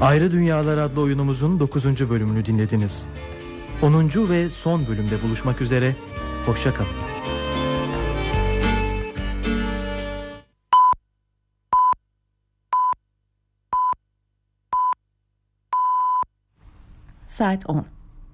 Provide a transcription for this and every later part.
Ayrı Dünyalar adlı oyunumuzun 9. bölümünü dinlediniz. 10. ve son bölümde buluşmak üzere, hoşça kalın. Saat 10.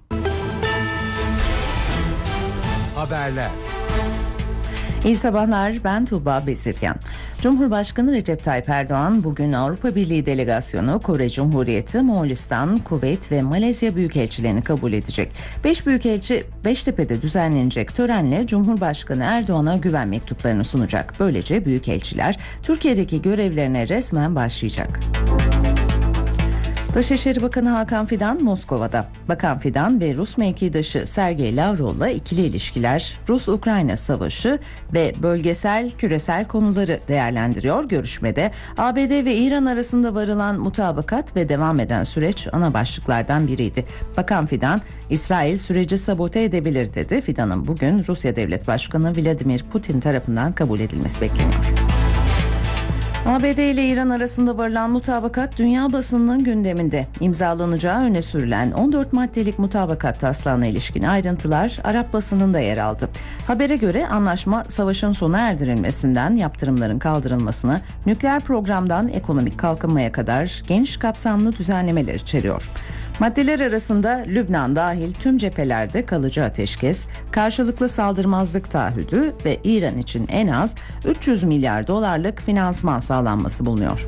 Haberler. İyi sabahlar, ben Tuğba Bezirgan. Cumhurbaşkanı Recep Tayyip Erdoğan bugün Avrupa Birliği delegasyonu Kore Cumhuriyeti, Moğolistan, Kuveyt ve Malezya büyükelçilerini kabul edecek. 5 büyükelçi Beştepe'de düzenlenecek törenle Cumhurbaşkanı Erdoğan'a güven mektuplarını sunacak. Böylece büyükelçiler Türkiye'deki görevlerine resmen başlayacak. Dışişleri Bakanı Hakan Fidan Moskova'da. Bakan Fidan ve Rus mevkidaşı Sergey Lavrov'la ikili ilişkiler, Rus-Ukrayna savaşı ve bölgesel, küresel konuları değerlendiriyor. Görüşmede ABD ve İran arasında varılan mutabakat ve devam eden süreç ana başlıklardan biriydi. Bakan Fidan, İsrail süreci sabote edebilir dedi. Fidan'ın bugün Rusya Devlet Başkanı Vladimir Putin tarafından kabul edilmesi bekleniyor. ABD ile İran arasında varılan mutabakat dünya basınının gündeminde. İmzalanacağı öne sürülen 14 maddelik mutabakat taslağına ilişkin ayrıntılar Arap basınında yer aldı. Habere göre anlaşma savaşın sona erdirilmesinden yaptırımların kaldırılmasına, nükleer programdan ekonomik kalkınmaya kadar geniş kapsamlı düzenlemeler içeriyor. Maddeler arasında Lübnan dahil tüm cephelerde kalıcı ateşkes, karşılıklı saldırmazlık taahhüdü ve İran için en az 300 milyar dolarlık finansman sağlanması bulunuyor.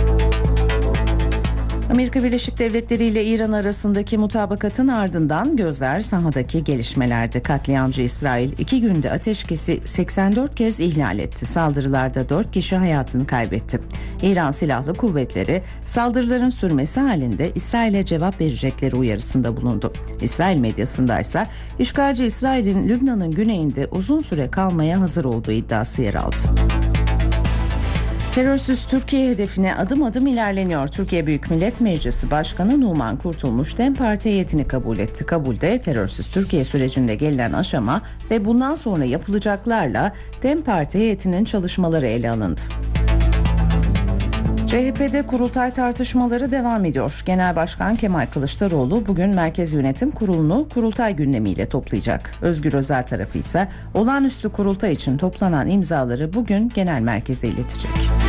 Amerika Birleşik Devletleri ile İran arasındaki mutabakatın ardından gözler sahadaki gelişmelerde. Katliamcı İsrail 2 günde ateşkesi 84 kez ihlal etti. Saldırılarda 4 kişi hayatını kaybetti. İran Silahlı Kuvvetleri saldırıların sürmesi halinde İsrail'e cevap verecekleri uyarısında bulundu. İsrail medyasında ise işgalci İsrail'in Lübnan'ın güneyinde uzun süre kalmaya hazır olduğu iddiası yer aldı. Terörsüz Türkiye hedefine adım adım ilerleniyor. Türkiye Büyük Millet Meclisi Başkanı Numan Kurtulmuş DEM Parti heyetini kabul etti. Kabulde terörsüz Türkiye sürecinde gelinen aşama ve bundan sonra yapılacaklarla DEM Parti heyetinin çalışmaları ele alındı. CHP'de kurultay tartışmaları devam ediyor. Genel Başkan Kemal Kılıçdaroğlu bugün Merkez Yönetim Kurulu'nu kurultay gündemiyle toplayacak. Özgür Özel tarafı ise olağanüstü kurultay için toplanan imzaları bugün genel merkeze iletecek.